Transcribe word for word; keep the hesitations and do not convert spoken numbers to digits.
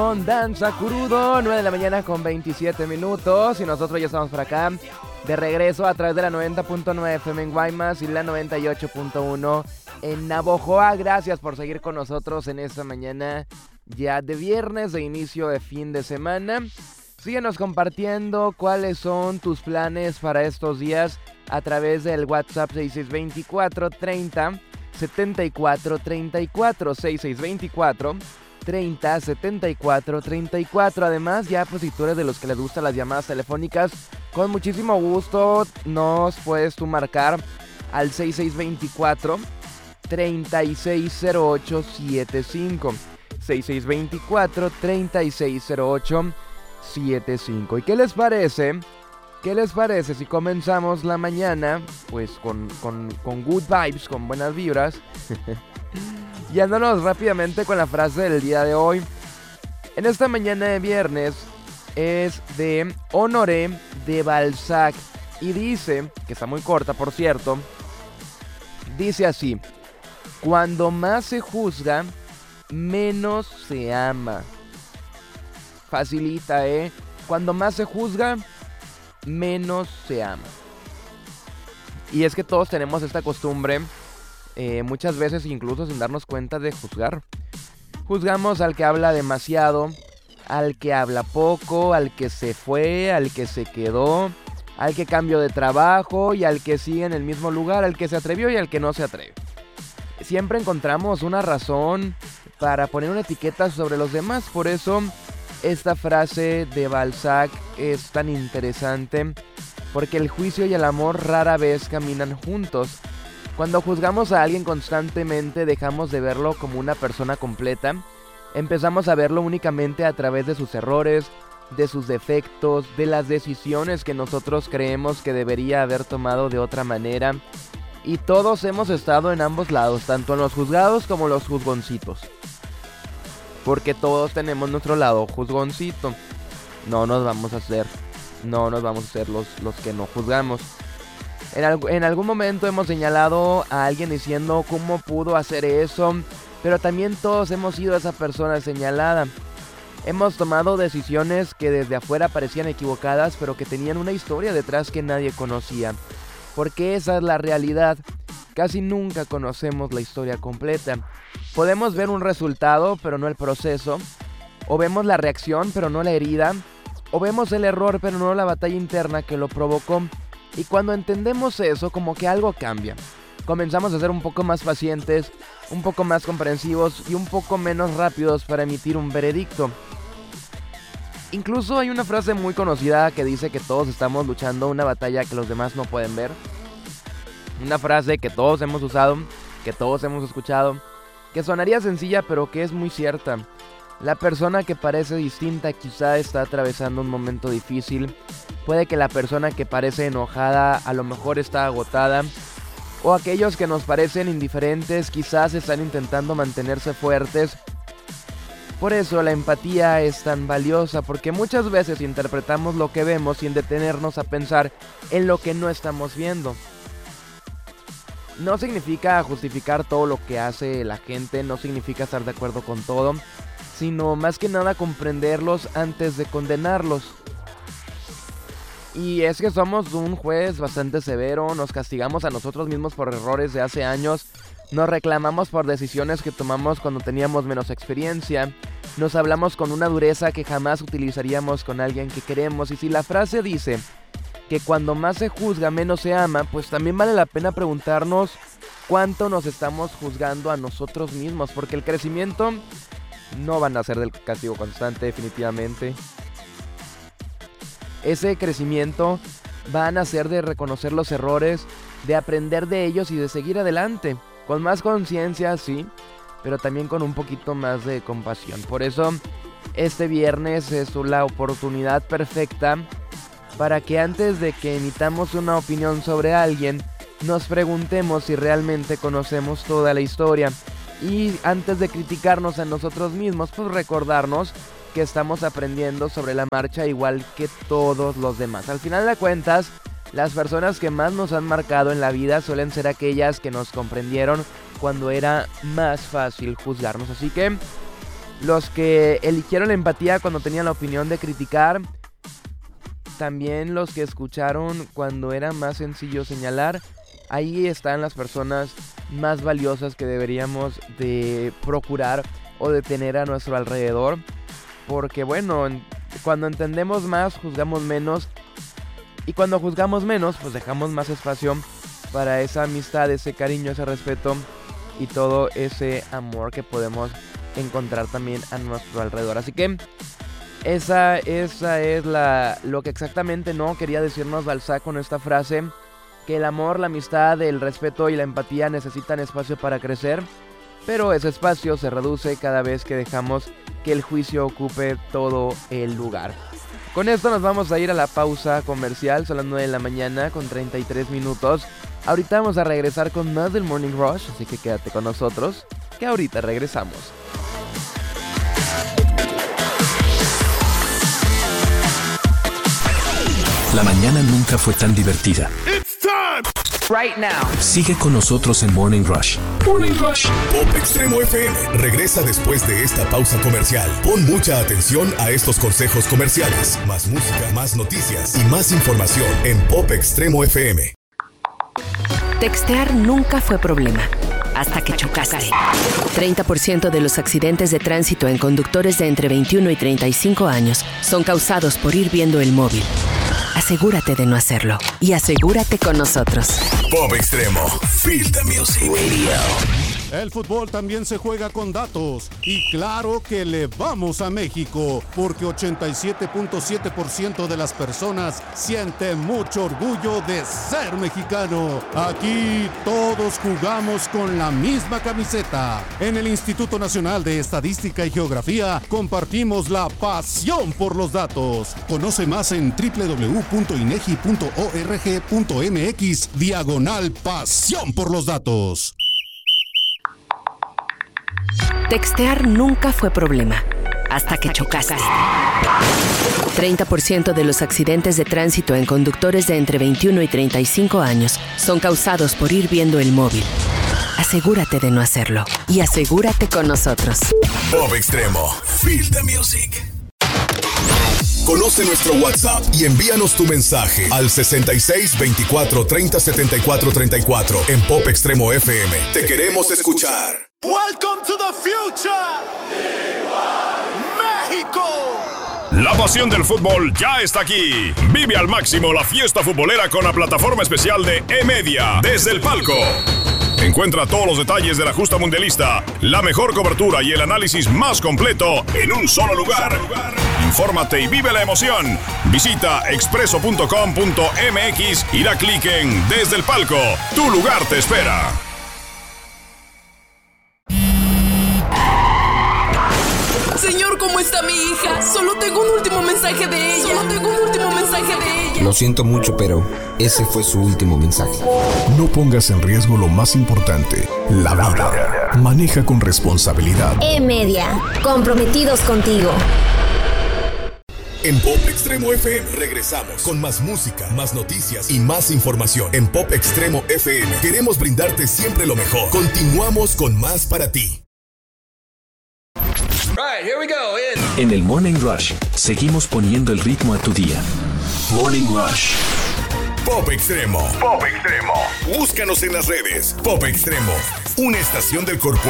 Danza Crudo, nueve de la mañana con veintisiete minutos y nosotros ya estamos por acá de regreso a través de la noventa punto nueve F M en Guaymas y la noventa y ocho punto uno en Navojoa. Gracias por seguir con nosotros en esta mañana ya de viernes, de inicio de fin de semana. Síguenos compartiendo cuáles son tus planes para estos días a través del WhatsApp seis seis dos cuatro, treinta, setenta y cuatro, treinta y cuatro, seis seis dos cuatro, treinta, setenta y cuatro, treinta y cuatro. Además, ya pues si tú eres de los que les gustan las llamadas telefónicas, con muchísimo gusto nos puedes tú marcar al seis seis dos cuatro, treinta y seis cero ocho setenta y cinco. seis seis dos cuatro, treinta y seis cero ocho setenta y cinco. ¿Y qué les parece? ¿Qué les parece si comenzamos la mañana pues con, con, con good vibes, con buenas vibras? Y andándonos rápidamente con la frase del día de hoy. En esta mañana de viernes es de Honoré de Balzac y dice, que está muy corta por cierto, dice así: cuando más se juzga, menos se ama. Facilita, ¿eh? Cuando más se juzga, menos se ama. Y es que todos tenemos esta costumbre, eh, muchas veces incluso sin darnos cuenta, de juzgar. Juzgamos al que habla demasiado, al que habla poco, al que se fue, al que se quedó, al que cambió de trabajo y al que sigue en el mismo lugar, al que se atrevió y al que no se atreve. Siempre encontramos una razón para poner una etiqueta sobre los demás. Por eso esta frase de Balzac es tan interesante, porque el juicio y el amor rara vez caminan juntos. Cuando juzgamos a alguien constantemente, dejamos de verlo como una persona completa. Empezamos a verlo únicamente a través de sus errores, de sus defectos, de las decisiones que nosotros creemos que debería haber tomado de otra manera. Y todos hemos estado en ambos lados, tanto en los juzgados como los juzgoncitos. Porque todos tenemos nuestro lado juzgoncito. No nos vamos a hacer, no nos vamos a hacer los, los que no juzgamos. En, al, en algún momento hemos señalado a alguien diciendo cómo pudo hacer eso, pero también todos hemos sido esa persona señalada. Hemos tomado decisiones que desde afuera parecían equivocadas, pero que tenían una historia detrás que nadie conocía. Porque esa es la realidad. Casi nunca conocemos la historia completa. Podemos ver un resultado, pero no el proceso. O vemos la reacción, pero no la herida. O vemos el error, pero no la batalla interna que lo provocó. Y cuando entendemos eso, como que algo cambia. Comenzamos a ser un poco más pacientes, un poco más comprensivos y un poco menos rápidos para emitir un veredicto. Incluso hay una frase muy conocida que dice que todos estamos luchando una batalla que los demás no pueden ver. Una frase que todos hemos usado, que todos hemos escuchado, que sonaría sencilla pero que es muy cierta. La persona que parece distinta quizá está atravesando un momento difícil. Puede que la persona que parece enojada a lo mejor está agotada. O aquellos que nos parecen indiferentes quizás están intentando mantenerse fuertes. Por eso la empatía es tan valiosa, porque muchas veces interpretamos lo que vemos sin detenernos a pensar en lo que no estamos viendo. No significa justificar todo lo que hace la gente, no significa estar de acuerdo con todo, sino más que nada comprenderlos antes de condenarlos. Y es que somos un juez bastante severo, nos castigamos a nosotros mismos por errores de hace años, nos reclamamos por decisiones que tomamos cuando teníamos menos experiencia, nos hablamos con una dureza que jamás utilizaríamos con alguien que queremos. Y si la frase dice que cuando más se juzga menos se ama, pues también vale la pena preguntarnos cuánto nos estamos juzgando a nosotros mismos, porque el crecimiento no van a ser del castigo constante, definitivamente. Ese crecimiento va a nacer de reconocer los errores, de aprender de ellos y de seguir adelante, con más conciencia, sí, pero también con un poquito más de compasión. Por eso este viernes es la oportunidad perfecta para que antes de que emitamos una opinión sobre alguien, nos preguntemos si realmente conocemos toda la historia. Y antes de criticarnos a nosotros mismos, pues recordarnos que estamos aprendiendo sobre la marcha igual que todos los demás. Al final de cuentas, las personas que más nos han marcado en la vida suelen ser aquellas que nos comprendieron cuando era más fácil juzgarnos. Así que los que eligieron la empatía cuando tenían la opinión de criticar, también los que escucharon cuando era más sencillo señalar. Ahí están las personas más valiosas que deberíamos de procurar o de tener a nuestro alrededor, porque bueno, cuando entendemos más, juzgamos menos, y cuando juzgamos menos, pues dejamos más espacio para esa amistad, ese cariño, ese respeto y todo ese amor que podemos encontrar también a nuestro alrededor. Así que esa, esa es la, lo que exactamente no quería decirnos Balzac con esta frase, que el amor, la amistad, el respeto y la empatía necesitan espacio para crecer, pero ese espacio se reduce cada vez que dejamos que el juicio ocupe todo el lugar. Con esto nos vamos a ir a la pausa comercial, son las nueve de la mañana con treinta y tres minutos. Ahorita vamos a regresar con más del Morning Rush, así que quédate con nosotros, que ahorita regresamos. La mañana nunca fue tan divertida. It's time right now. Sigue con nosotros en Morning Rush. Morning Rush. Pop Extremo F M regresa después de esta pausa comercial. Pon mucha atención a estos consejos comerciales. Más música, más noticias y más información en Pop Extremo F M. Textear nunca fue problema, hasta que chocaste. treinta por ciento de los accidentes de tránsito en conductores de entre veintiuno y treinta y cinco años son causados por ir viendo el móvil. Asegúrate de no hacerlo y asegúrate con nosotros. Pop Extremo. Feel the music. Radio. El fútbol también se juega con datos y claro que le vamos a México porque ochenta y siete punto siete por ciento de las personas siente mucho orgullo de ser mexicano. Aquí todos jugamos con la misma camiseta. En el Instituto Nacional de Estadística y Geografía compartimos la pasión por los datos. Conoce más en doble u doble u doble u punto inegi punto org punto mx diagonal pasión por los datos. Textear nunca fue problema, hasta que chocaste. treinta por ciento de los accidentes de tránsito en conductores de entre veintiuno y treinta y cinco años son causados por ir viendo el móvil. Asegúrate de no hacerlo y asegúrate con nosotros. Pop Extremo. Feel the music. Conoce nuestro WhatsApp y envíanos tu mensaje al sesenta y seis veinticuatro treinta setenta y cuatro treinta y cuatro en Pop Extremo F M. Te queremos escuchar. Welcome to the future. México. La pasión del fútbol ya está aquí. Vive al máximo la fiesta futbolera con la plataforma especial de E-Media desde el palco. Encuentra todos los detalles de la justa mundialista, la mejor cobertura y el análisis más completo en un solo lugar. Infórmate y vive la emoción. Visita expreso punto com punto m x y da clic en Desde el Palco. Tu lugar te espera. Señor, ¿cómo está mi hija? Solo tengo un último mensaje de ella. Solo tengo un último mensaje de ella. Lo siento mucho, pero ese fue su último mensaje. No pongas en riesgo lo más importante, la vida. Maneja con responsabilidad. E-Media, comprometidos contigo. En Pop Extremo F M regresamos con más música, más noticias y más información. En Pop Extremo F M queremos brindarte siempre lo mejor. Continuamos con más para ti. Right, here we go. In. En el Morning Rush seguimos poniendo el ritmo a tu día. Morning Rush. Pop Extremo. Pop Extremo. Búscanos en las redes. Pop Extremo, una estación del Corpo